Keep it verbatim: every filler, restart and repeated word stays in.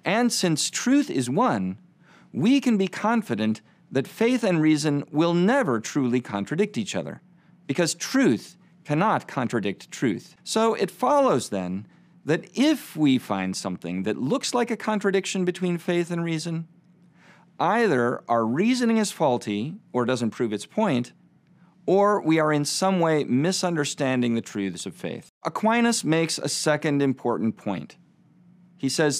And since truth is one, we can be confident that faith and reason will never truly contradict each other, because truth cannot contradict truth. So it follows then that if we find something that looks like a contradiction between faith and reason, either our reasoning is faulty or doesn't prove its point, or we are in some way misunderstanding the truths of faith. Aquinas makes a second important point. He says,